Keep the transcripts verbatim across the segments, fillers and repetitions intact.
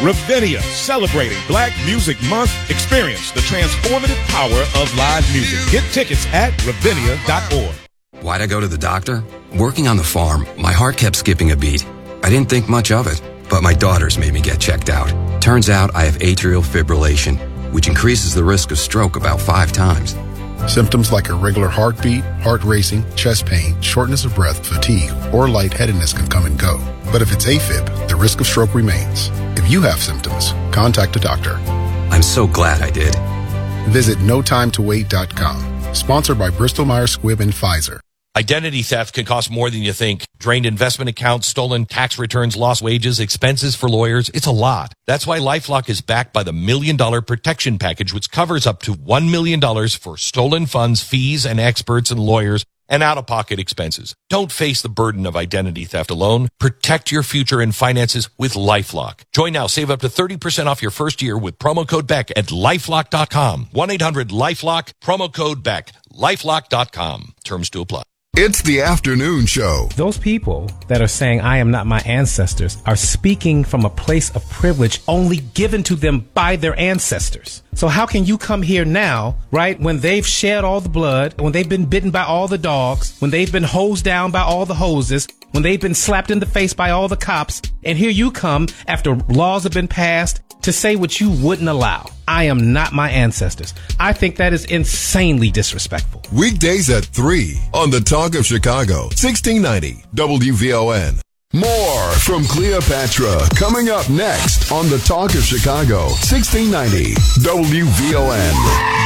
Ravinia, celebrating Black Music Month. Experience the transformative power of live music. Get tickets at ravinia dot org. Why'd I go to the doctor? Working on the farm, my heart kept skipping a beat. I didn't think much of it, but my daughters made me get checked out. Turns out I have atrial fibrillation, which increases the risk of stroke about five times. Symptoms like irregular heartbeat, heart racing, chest pain, shortness of breath, fatigue, or lightheadedness can come and go. But if it's AFib, the risk of stroke remains. If you have symptoms, contact a doctor. I'm so glad I did. Visit no time to wait dot com. Sponsored by Bristol Myers Squibb and Pfizer. Identity theft can cost more than you think. Drained investment accounts, stolen tax returns, lost wages, expenses for lawyers. It's a lot. That's why LifeLock is backed by the Million Dollar Protection Package, which covers up to one million dollars for stolen funds, fees, and experts and lawyers, and out-of-pocket expenses. Don't face the burden of identity theft alone. Protect your future and finances with LifeLock. Join now. Save up to thirty percent off your first year with promo code Beck at lifelock dot com. one eight hundred lifelock, promo code Beck, lifelock dot com. Terms to apply. It's the afternoon show. Those people that are saying, I am not my ancestors, are speaking from a place of privilege only given to them by their ancestors. So how can you come here now, right, when they've shed all the blood, when they've been bitten by all the dogs, when they've been hosed down by all the hoses, when they've been slapped in the face by all the cops, and here you come after laws have been passed to say what you wouldn't allow. I am not my ancestors. I think that is insanely disrespectful. Weekdays at three on the Talk of Chicago, sixteen ninety W V O N. More from Cleopatra coming up next on the Talk of Chicago, sixteen ninety W V O N.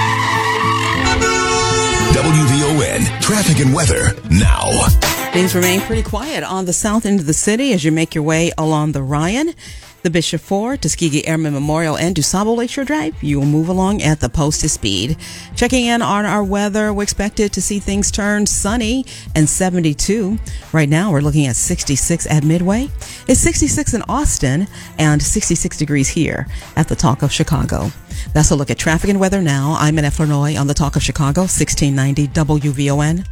W V O N traffic and weather now. Things remain pretty quiet on the south end of the city as you make your way along the Ryan, the Bishop Ford, Tuskegee Airmen Memorial, and DuSable Lakeshore Drive. You will move along at the posted speed. Checking in on our weather, we're expected to see things turn sunny and seventy-two. Right now, we're looking at sixty-six at Midway. It's sixty-six in Austin and sixty-six degrees here at the Talk of Chicago. That's a look at traffic and weather now. I'm Annette Flournoy on the Talk of Chicago, sixteen ninety W V O N.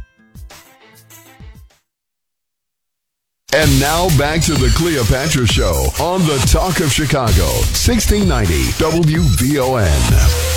And now back to the Cleopatra Show on the Talk of Chicago, sixteen ninety W V O N.